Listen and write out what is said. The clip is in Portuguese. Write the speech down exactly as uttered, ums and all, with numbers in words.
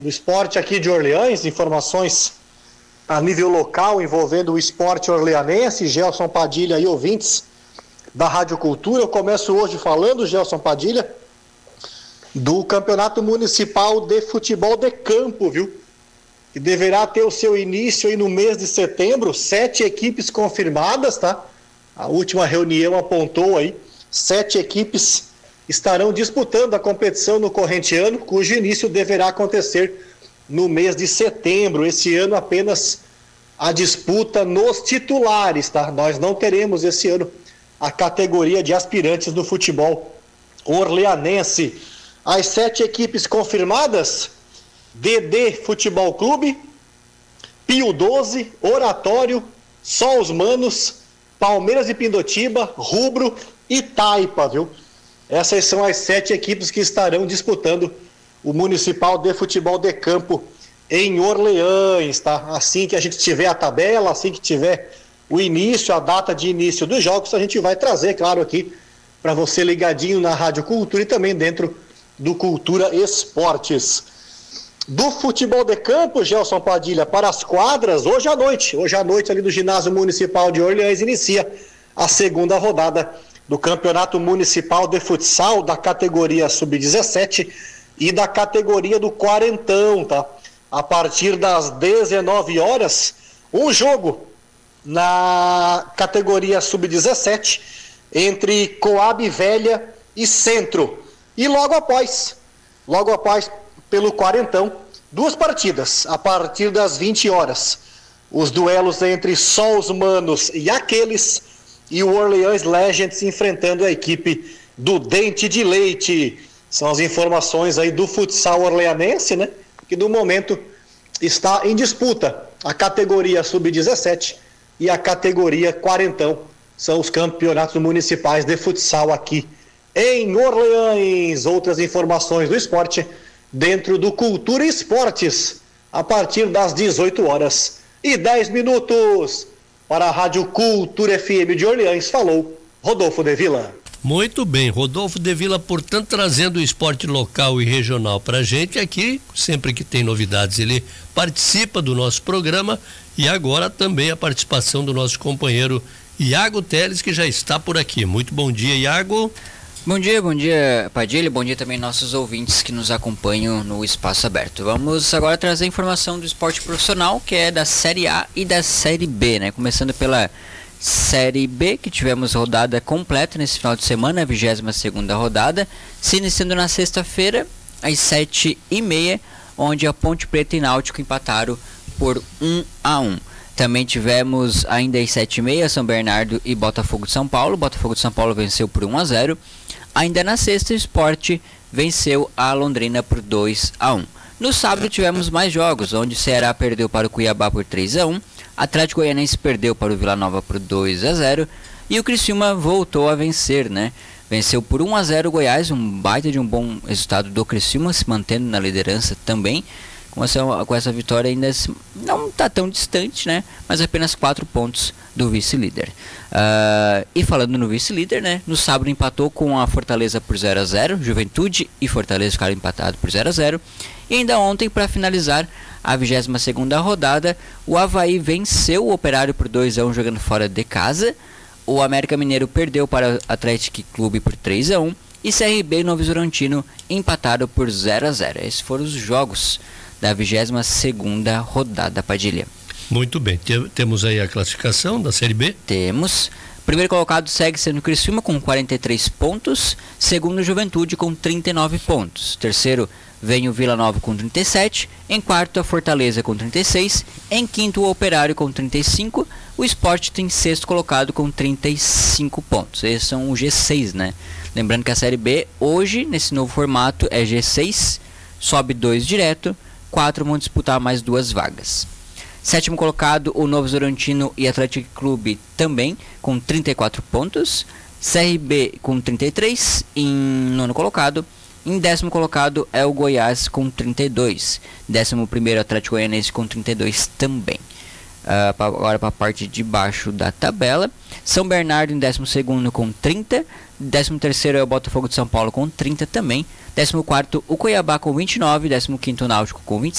do esporte aqui de Orleans, informações a nível local envolvendo o esporte orleanense. Gelson Padilha e ouvintes da Rádio Cultura. Eu começo hoje falando, Gelson Padilha, do Campeonato Municipal de Futebol de Campo, viu? Que deverá ter o seu início aí no mês de setembro. Sete equipes confirmadas, tá? A última reunião apontou aí, sete equipes estarão disputando a competição no corrente ano, cujo início deverá acontecer no mês de setembro. Esse ano apenas a disputa nos titulares, tá? Nós não teremos esse ano a categoria de aspirantes do futebol orleanense. As sete equipes confirmadas: D D Futebol Clube, Pio doze, Oratório, Só os Manos, Palmeiras e Pindotiba, Rubro e Taipa, viu? Essas são as sete equipes que estarão disputando o Municipal de Futebol de Campo em Orleans, tá? Assim que a gente tiver a tabela, assim que tiver o início, a data de início dos jogos, a gente vai trazer, claro, aqui para você ligadinho na Rádio Cultura e também dentro do Cultura Esportes. Do futebol de campo, Gelson Padilha, para as quadras, hoje à noite, hoje à noite ali do Ginásio Municipal de Orleans inicia a segunda rodada do Campeonato Municipal de Futsal da categoria sub dezessete e da categoria do quarentão, tá? A partir das dezenove horas, um jogo na categoria sub dezessete entre Coab Velha e Centro. E logo após, logo após, pelo quarentão, duas partidas, a partir das vinte horas. Os duelos entre Só os Manos e Aqueles, e o Orleans Legends enfrentando a equipe do Dente de Leite. São as informações aí do futsal orleanense, né? Que no momento está em disputa a categoria sub dezessete e a categoria quarentão. São os campeonatos municipais de futsal aqui em Orleans. Outras informações do esporte dentro do Cultura Esportes, a partir das dezoito horas e dez minutos. Para a Rádio Cultura F M de Orleans, falou Rodolfo de Vila. Muito bem, Rodolfo de Vila, portanto, trazendo o esporte local e regional para a gente aqui. Sempre que tem novidades, ele participa do nosso programa. E agora também a participação do nosso companheiro Iago Teles, que já está por aqui. Muito bom dia, Iago. Bom dia, bom dia, Padilha, bom dia também nossos ouvintes que nos acompanham no Espaço Aberto. Vamos agora trazer informação do esporte profissional, que é da Série A e da Série B, né? Começando pela Série B, que tivemos rodada completa nesse final de semana, a vigésima segunda rodada, se iniciando na sexta-feira, às sete e meia, onde a Ponte Preta e Náutico empataram por um a um. Também tivemos ainda às sete e meia, São Bernardo e Botafogo de São Paulo. Botafogo de São Paulo venceu por um a zero. Ainda na sexta, o Sport venceu a Londrina por dois a um. No sábado tivemos mais jogos, onde o Ceará perdeu para o Cuiabá por três a um, Atlético Goianiense perdeu para o Vila Nova por dois a zero e o Criciúma voltou a vencer, né? Venceu por um a zero o Goiás, um baita de um bom resultado do Criciúma, se mantendo na liderança também. Com essa, com essa vitória ainda não está tão distante, né? Mas apenas quatro pontos do vice-líder. Uh, e falando no vice-líder, né? No sábado empatou com a Fortaleza por zero a zero. Juventude e Fortaleza ficaram empatados por zero a zero. E ainda ontem, para finalizar a vigésima segunda rodada, o Avaí venceu o Operário por dois a um jogando fora de casa. O América Mineiro perdeu para o Atlético Clube por três a um. E C R B e Novo Horizontino empataram por zero a zero. Esses foram os jogos da vigésima segunda rodada, Padilha. Muito bem, temos aí a classificação da Série B? Temos. Primeiro colocado segue sendo o Criciúma com quarenta e três pontos, segundo Juventude com trinta e nove pontos, terceiro vem o Vila Nova com trinta e sete, em quarto a Fortaleza com trinta e seis, em quinto o Operário com trinta e cinco, o Sport tem sexto colocado com trinta e cinco pontos. Esses são o G seis, né? Lembrando que a Série B hoje, nesse novo formato, é G seis, sobe dois direto, quatro vão disputar mais duas vagas. Sétimo colocado, o Novo Horizontino e Atlético Clube também, com trinta e quatro pontos. C R B com trinta e três, em nono colocado. Em décimo colocado é o Goiás com trinta e dois. Décimo primeiro, Atlético Goianiense com trinta e dois também. Uh, pra, agora para a parte de baixo da tabela. São Bernardo em décimo segundo com trinta. Décimo terceiro é o Botafogo de São Paulo com trinta também. Décimo quarto o Cuiabá com vinte e nove. Décimo quinto o Náutico com vinte e